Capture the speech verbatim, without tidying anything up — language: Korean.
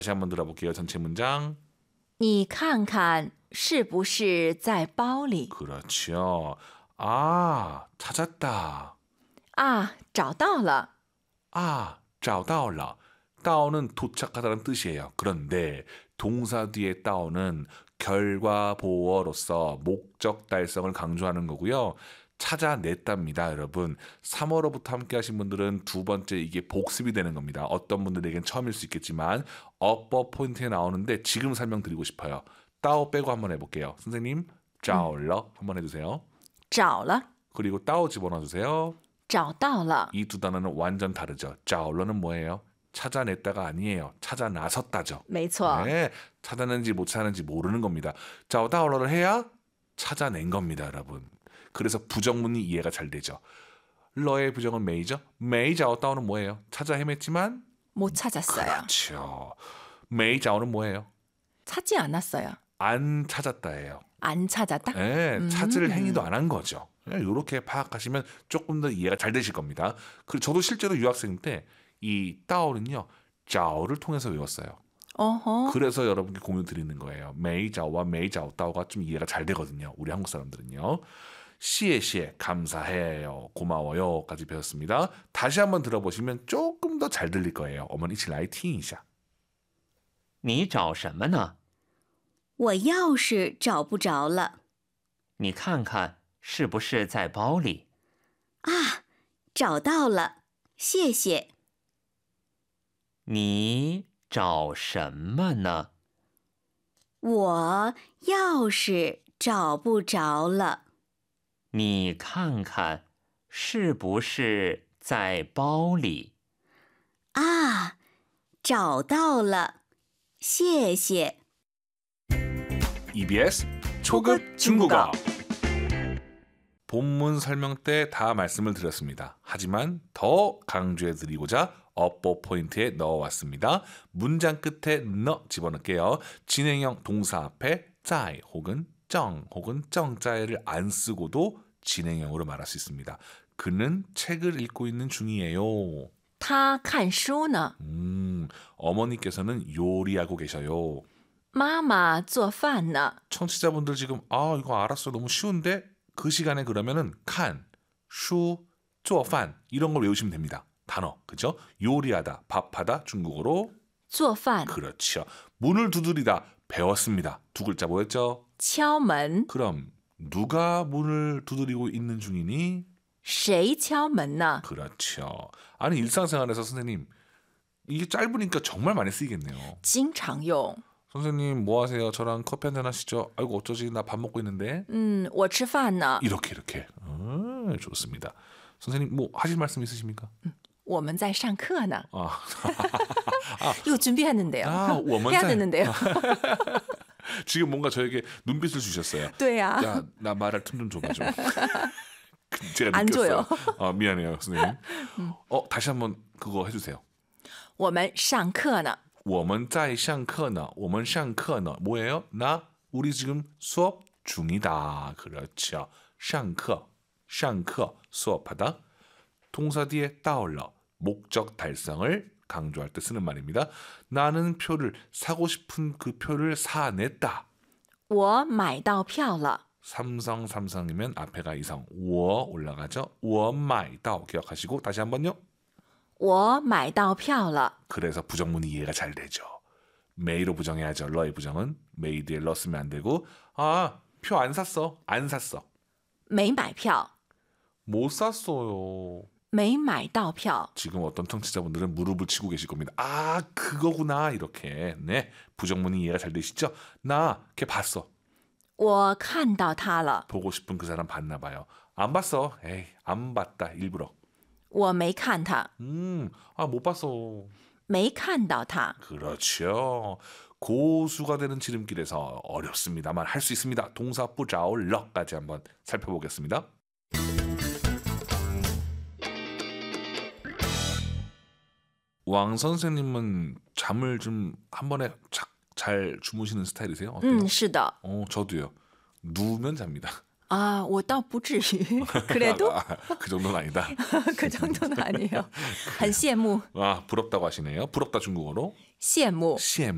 다시 한번 들어볼게요. 전체 문장. 你看看是不是在包里 그렇죠. 아, 찾았다. 아, 找到了 아, 找到了. 따오는 도착하다는 뜻이에요. 그런데 동사 뒤에 따오는 결과 보어로서 목적 달성을 강조하는 거고요. 찾아냈답니다, 여러분. 삼월호부터 함께 하신 분들은 두 번째 이게 복습이 되는 겁니다. 어떤 분들에겐 처음일 수 있겠지만 업버 포인트에 나오는데 지금 설명드리고 싶어요. 따오 빼고 한번 해볼게요. 선생님, 找了 한번 해주세요. 找了 그리고 따오 집어넣어주세요. 找到了 이 두 단어는 완전 다르죠. 找了는 뭐예요? 찾아냈다가 아니에요. 찾아 나섰다죠. 没错 네, 찾아낸지 못 찾았는지 모르는 겁니다. 找到了를 해야 찾아낸 겁니다, 여러분. 그래서 부정문이 이해가 잘 되죠. 러의 부정은 메이죠. 메이 找到는 뭐예요? 찾아 헤맸지만 못 찾았어요. 그렇죠. 메이 找는 뭐예요? 찾지 않았어요. 안 찾았다예요. 안 찾았다? 네, 음. 찾을 행위도 안 한 거죠. 이렇게 파악하시면 조금 더 이해가 잘 되실 겁니다. 그리고 저도 실제로 유학생 때 이 따오는요, 找를 통해서 외웠어요. 어허. 그래서 여러분께 공유 드리는 거예요. 메이找와 메이找 따오가 좀 이해가 잘 되거든요. 우리 한국 사람들은요. 시에시에 감사해요, 고마워요까지 배웠습니다. 다시 한번 들어보시면 조금 더 잘 들릴 거예요. 어머니 一起来听一下。 你找什么呢？ 我钥匙找不着了你看看是不是在包里？ 啊，找到了，谢谢。 你找什么呢？ 我钥匙找不着了。 你看看是不是在包里？ 啊，找到了，谢谢。 이비에스 초급 중국어. 본문 설명 때 다 말씀을 드렸습니다. 하지만 더 강조해드리고자 업보 포인트에 넣어왔습니다. 문장 끝에 너 집어넣을게요. 진행형 동사 앞에 在 혹은 正 혹은 正在를 안 쓰고도 진행형으로 말할 수 있습니다. 그는 책을 읽고 있는 중이에요. 他看书呢 음, 어머니께서는 요리하고 계셔요. 妈妈做饭呢 청취자분들 지금 아 이거 알았어 너무 쉬운데 그 시간에 그러면은 칸, 슈, 做饭 이런 걸 외우시면 됩니다. 단어 그죠? 요리하다, 밥하다 중국어로 做饭 그렇죠. 문을 두드리다 배웠습니다. 두 글자 뭐였죠? 敲门 그럼 누가 문을 두드리고 있는 중이니? 谁敲门呢 그렇죠. 아니 일상생활에서 선생님 이게 짧으니까 정말 많이 쓰이겠네요. 经常用 선생님 뭐 하세요? 저랑 커피 한잔 하시죠. 아이고 어쩌지 나 밥 먹고 있는데. 嗯我吃饭呢 이렇게 이렇게. 아, 좋습니다. 선생님 뭐 하실 말씀 있으십니까? 我们在上课呢 아, 이거 준비했는데요. 아, 我们在 해야 되는데요. 지금 뭔가 저에게 눈빛을 주셨어요. 对呀 야, 나 말할 틈 좀 줘봐 좀. 제가 안 느꼈어요. 줘요. 아, 미안해요, 선생님. 어, 다시 한번 그거 해주세요. 我们上课呢我们在上课呢. 我们上课呢. 뭐예요? 나 우리 지금 수업 중이다. 그렇죠. 上课,上课 수업하다. 동사 뒤에 到了 목적 달성을 강조할 때 쓰는 말입니다. 나는 표를 사고 싶은 그 표를 사냈다. 我买到票了 삼성 삼성이면 앞에가 이성 我 올라가죠. 我买到 기억하시고 다시 한번요. 我买到票了 그래서 부정문이 이해가 잘 되죠. 메이로 부정해야죠. 러의 부정은 메이 뒤에 러 쓰면 안 되고 아, 표 안 샀어. 안 샀어. 没买票 못 샀어요. 没买到票 지금 어떤 청취자분들은 무릎을 치고 계실 겁니다. 아, 그거구나. 이렇게. 네. 부정문이 이해가 잘 되시죠? 나 걔 봤어. 我看到他了 보고 싶은 그 사람 봤나 봐요. 안 봤어. 에이, 안 봤다. 일부러. 我没看他 음, 아, 못 봤어. 没看到他 그렇죠. 고수가 되는 지름길에서 어렵습니다만 할 수 있습니다. 동사 뿌자오 러까지 한번 살펴보겠습니다. 왕 선생님은 잠을 좀 한 번에 착 잘 주무시는 스타일이세요? 어때요? 嗯是的 어, 저도요. 누우면 잡니다. 啊我倒不至于 그래도 아, 그 정도는 아니다. 그 정도는 아니에요. 很羡慕 아, 부럽다고 하시네요. 부럽다 중국어로 羡慕 시엠.